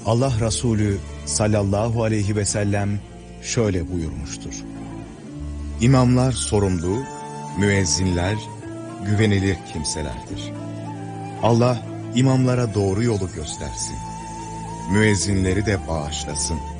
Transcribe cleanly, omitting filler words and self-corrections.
Allah Resulü sallallahu aleyhi ve sellem şöyle buyurmuştur. İmamlar sorumlu, müezzinler güvenilir kimselerdir. Allah imamlara doğru yolu göstersin. Müezzinleri de bağışlasın.